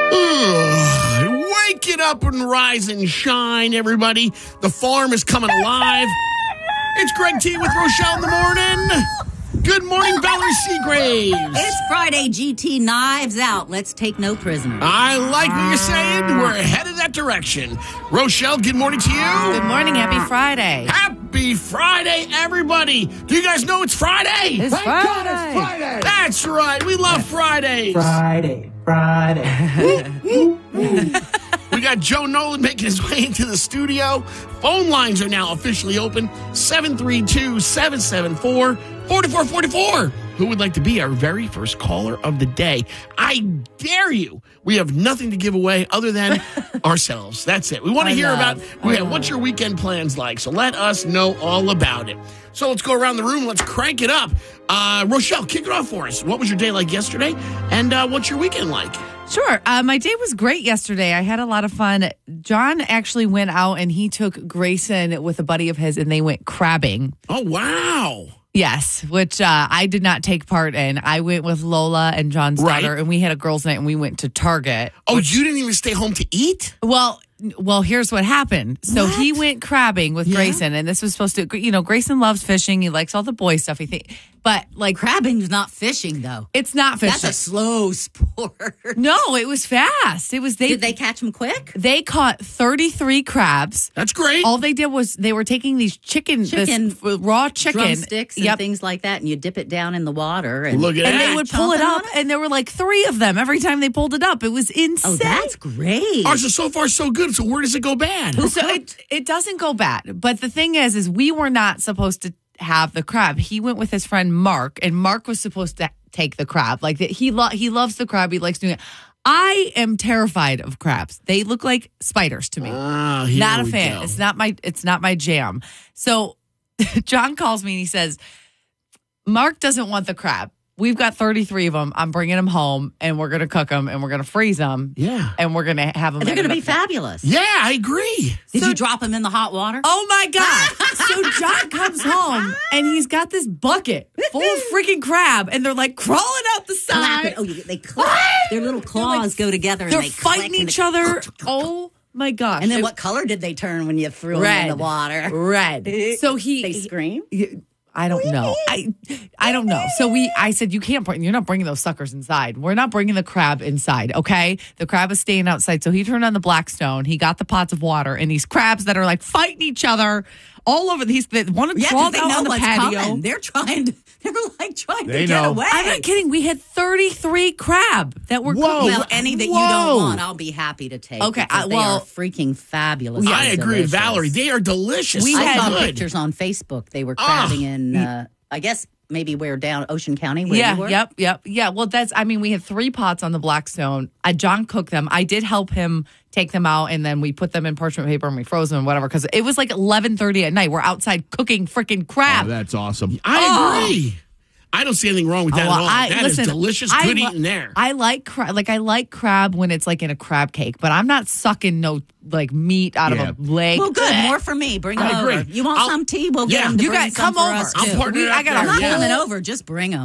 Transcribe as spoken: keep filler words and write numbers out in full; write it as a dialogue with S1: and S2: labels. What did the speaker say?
S1: Ugh. Wake it up and rise and shine, everybody. The farm is coming alive. It's Greg T with Rochelle in the morning. Good morning, Valerie Seagraves.
S2: It's Friday, G T Knives Out. Let's take no prisoners.
S1: I like what you're saying. We're headed that direction. Rochelle, good morning to you.
S3: Good morning. Happy Friday.
S1: Happy Friday, everybody. Do you guys know it's Friday?
S3: It's
S4: Thank
S3: Friday.
S4: God it's Friday.
S1: That's right. We love Fridays.
S4: Friday, Friday.
S1: We got Joe Nolan making his way into the studio. Phone lines are now officially open. seven three two, seven seven four, four four four four. Who would like to be our very first caller of the day? I dare you. We have nothing to give away other than ourselves. That's it. We want to hear
S3: love,
S1: about we have, what's your weekend plans like. So let us know all about it. So let's go around the room. Let's crank it up. Uh, Rochelle, kick it off for us. What was your day like yesterday? And uh, what's your weekend like?
S3: Sure. Uh, my day was great yesterday. I had a lot of fun. John actually went out and he took Grayson with a buddy of his and they went crabbing.
S1: Oh, wow.
S3: Yes, which uh, I did not take part in. I went with Lola and John's
S1: Right.
S3: daughter and we had a girls' night and we went to Target.
S1: Oh, you didn't even stay home to eat?
S3: Well, well, here's what happened. So
S1: What?
S3: he went crabbing with
S1: Yeah.
S3: Grayson and this was supposed to, you know, Grayson loves fishing. He likes all the boy stuff. He think, but like,
S2: Crabbing's not fishing, though.
S3: it's not fishing.
S2: That's a slow sport.
S3: No, it was fast. It was they.
S2: Did they catch them quick?
S3: They caught thirty-three crabs.
S1: That's great.
S3: All they did was they were taking these chicken,
S2: Chicken,
S3: this f- raw chicken,
S2: Drumsticks and
S3: yep,
S2: things like that, and you dip it down in the water. And,
S1: Look at
S3: and
S1: that.
S3: they would pull it
S2: Chomping
S3: up,
S2: on
S3: and there were like three of them every time they pulled it up. It was insane.
S2: Oh, that's great.
S1: Ours is so far so good. So where does it go bad?
S3: So it it doesn't go bad. But the thing is, is we were not supposed to have the crab. He went with his friend Mark, and Mark was supposed to take the crab. Like that, he lo- he loves the crab. He likes doing it. I am terrified of crabs. They look like spiders to me.
S1: Ah, here
S3: Not a
S1: we
S3: fan.
S1: go.
S3: It's not my it's not my jam. So John calls me and he says, Mark doesn't want the crab. We've got thirty-three of them. I'm bringing them home and we're going to cook them and we're going to freeze them.
S1: Yeah.
S3: And we're going to have them.
S2: They're going to be
S3: fabulous.
S2: fabulous.
S1: Yeah, I agree.
S2: Did
S3: So-
S2: you drop them in the hot water?
S3: Oh my God. So John comes home and he's got this bucket full of freaking crab and they're like crawling out the
S2: Clap
S3: side.
S2: it. Oh, you, they clap. Their little claws go together. And
S3: They're
S2: they click
S3: fighting
S2: and
S3: each
S2: they-
S3: other. Oh my gosh.
S2: And then
S3: It-
S2: what color did they turn when you threw
S3: Red.
S2: them in the water?
S3: Red. So he.
S2: They scream?
S3: I don't know. I I don't know. So we, I said, you can't bring, you're not bringing those suckers inside. We're not bringing the crab inside, okay? The crab is staying outside. So he turned on the Blackstone. He got the pots of water and these crabs that are like fighting each other all over. These the one
S2: Yeah, because
S3: crawled
S2: they
S3: out
S2: know
S3: on the
S2: what's
S3: patio.
S2: coming. They're trying to, they're like trying
S4: They
S2: to get
S4: know.
S2: away.
S3: I'm not kidding. We had thirty-three crab that were
S1: Whoa.
S3: cooking.
S2: Well, any that you
S1: Whoa.
S2: don't want, I'll be happy to take.
S3: Okay,
S2: because
S3: I-
S2: they
S3: well-
S2: are freaking fabulous.
S1: I
S2: and
S1: agree with
S2: delicious.
S1: Valerie. They are delicious.
S3: We
S1: so
S2: I
S3: had
S2: saw
S1: good.
S2: pictures on Facebook. They were
S1: Ah.
S2: crabbing in, uh, I guess maybe where down Ocean County. Where
S3: Yeah,
S2: you were?
S3: yep, yep, yeah. Well, that's. I mean, we had three pots on the Blackstone. I John cooked them. I did help him take them out, and then we put them in parchment paper and we froze them and whatever. Because it was like eleven thirty at night. We're outside cooking freaking crab.
S4: Oh, that's awesome.
S1: I agree. I don't see anything wrong with that
S3: Oh, well,
S1: at all.
S3: I-
S1: That is
S3: listen,
S1: delicious,
S3: I
S1: good
S3: li-
S1: eating there.
S3: I like crab. Like I like crab when it's like in a crab cake, but I'm not sucking no like meat out
S4: Yeah.
S3: of a leg.
S2: Well, good. More for me. Bring
S1: I
S2: them
S1: agree.
S2: over. You want
S1: I'll-
S2: some tea? We'll
S1: yeah.
S2: get them to
S3: You
S2: bring
S3: guys
S2: some
S3: come
S2: for
S3: over.
S2: us,
S1: I'll
S2: too.
S1: partner
S3: We-
S1: it
S3: I
S1: up
S3: got a
S1: there.
S2: I'm not
S1: Yeah.
S2: coming over. Just bring them.